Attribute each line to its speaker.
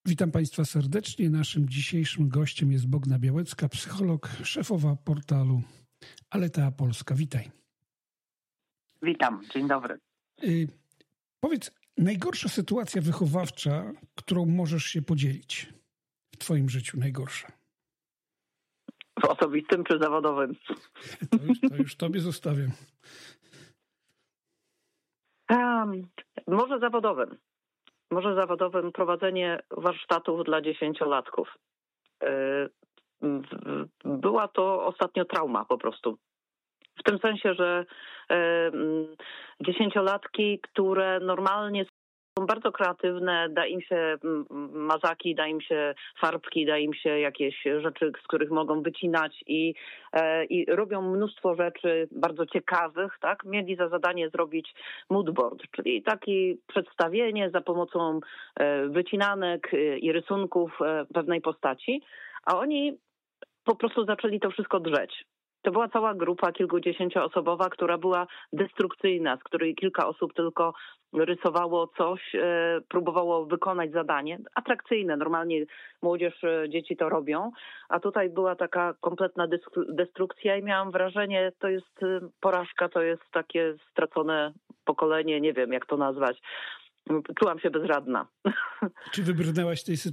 Speaker 1: Witam Państwa serdecznie. Naszym dzisiejszym gościem jest Bogna Białecka, psycholog, szefowa portalu Aleta Polska. Witaj.
Speaker 2: Witam, dzień dobry.
Speaker 1: Powiedz, najgorsza sytuacja wychowawcza, którą możesz się podzielić w Twoim życiu, najgorsza?
Speaker 2: W osobistym czy zawodowym?
Speaker 1: To już Tobie zostawiam.
Speaker 2: Może zawodowym. Prowadzenie warsztatów dla 10-latków. Była to ostatnio trauma po prostu. W tym sensie, że 10-latki, które normalnie są bardzo kreatywne, da im się mazaki, da im się farbki, da im się jakieś rzeczy, z których mogą wycinać i robią mnóstwo rzeczy bardzo ciekawych, tak? Mieli za zadanie zrobić moodboard, czyli takie przedstawienie za pomocą wycinanek i rysunków pewnej postaci, a oni po prostu zaczęli to wszystko drzeć. To była cała grupa kilkudziesięcioosobowa, która była destrukcyjna, z której kilka osób tylko rysowało coś, próbowało wykonać zadanie. Atrakcyjne, normalnie młodzież, dzieci to robią, a tutaj była taka kompletna destrukcja i miałam wrażenie, to jest porażka, to jest takie stracone pokolenie, nie wiem jak to nazwać. Czułam się bezradna.
Speaker 1: Czy wybrnęłaś z tej sytuacji